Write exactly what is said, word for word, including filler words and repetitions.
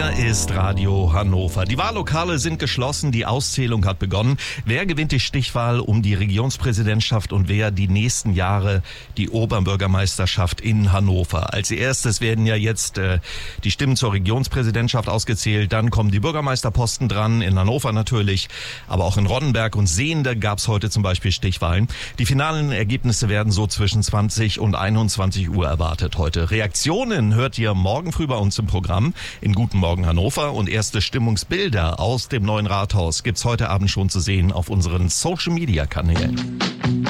Hier ist Radio Hannover. Die Wahllokale sind geschlossen, die Auszählung hat begonnen. Wer gewinnt die Stichwahl um die Regierungspräsidentschaft und wer die nächsten Jahre die Oberbürgermeisterschaft in Hannover? Als erstes werden ja jetzt äh, die Stimmen zur Regierungspräsidentschaft ausgezählt. Dann kommen die Bürgermeisterposten dran, in Hannover natürlich, aber auch in Roddenberg und Sehnde gab es heute zum Beispiel Stichwahlen. Die finalen Ergebnisse werden so zwischen zwanzig und einundzwanzig Uhr erwartet heute. Reaktionen hört ihr morgen früh bei uns im Programm in Guten Morgen Hannover und erste Stimmungsbilder aus dem neuen Rathaus gibt's heute Abend schon zu sehen auf unseren Social-Media-Kanälen.